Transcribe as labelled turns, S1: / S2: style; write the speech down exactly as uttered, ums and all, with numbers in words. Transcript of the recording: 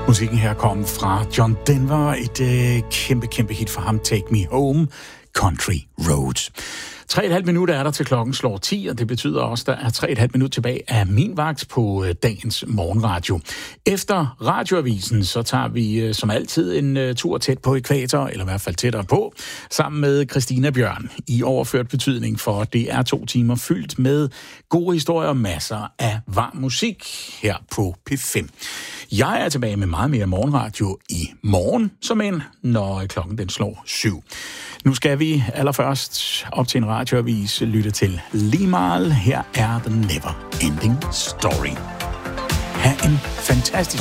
S1: Musikken her kom fra John Denver, et øh, kæmpe, kæmpe hit for ham, Take Me Home, Country Roads. Tre og et halvt minut er der til klokken slår ti, og det betyder også, at der er tre og et halvt minut tilbage af min vagt på dagens morgenradio. Efter radioavisen, så tager vi som altid en tur tæt på ækvator, eller i hvert fald tættere på, sammen med Christina Bjørn i overført betydning, for det er to timer fyldt med gode historier og masser af varm musik her på P fem. Jeg er tilbage med meget mere morgenradio i morgen, som end, når klokken den slår syv. Nu skal vi allerførst op til en radioavis lytte til Limahl. Her er The Never Ending Story. Ha' en fantastisk